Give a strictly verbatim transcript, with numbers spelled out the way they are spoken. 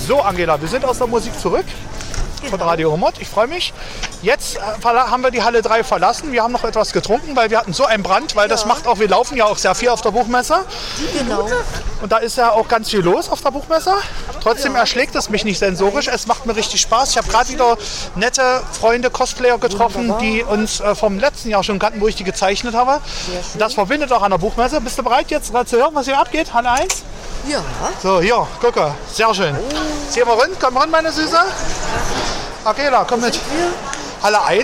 So, Angela, wir sind aus der Musik zurück. Von Radio Humot, ich freue mich. Jetzt äh, haben wir die Halle drei verlassen. Wir haben noch etwas getrunken, weil wir hatten so einen Brand, weil ja. das macht auch, wir laufen ja auch sehr viel auf der Buchmesse. Genau. Und da ist ja auch ganz viel los auf der Buchmesse. Trotzdem ja. erschlägt es mich nicht sensorisch. Es macht mir richtig Spaß. Ich habe gerade wieder nette Freunde, Cosplayer getroffen, Wunderbar. die uns äh, vom letzten Jahr schon kannten, wo ich die gezeichnet habe. Das verbindet auch an der Buchmesse. Bist du bereit jetzt zu hören, was hier abgeht? Halle eins? Ja. So, hier, gucke. Sehr schön. Oh. Zieh mal rund, komm ran, meine Süße. Angela, komm mit. Halle eins.